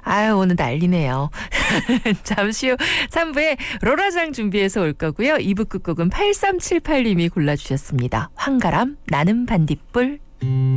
아유, 오늘 난리네요. 잠시 후 3부에 로라장 준비해서 올 거고요. 2부 끝곡은 8378님이 골라주셨습니다. 황가람, 나는 반딧불.